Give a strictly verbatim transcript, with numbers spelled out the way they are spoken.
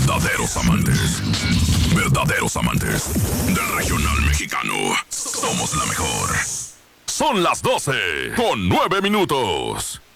Verdaderos amantes. Verdaderos amantes del regional mexicano. Somos la mejor. Son las doce con nueve minutos.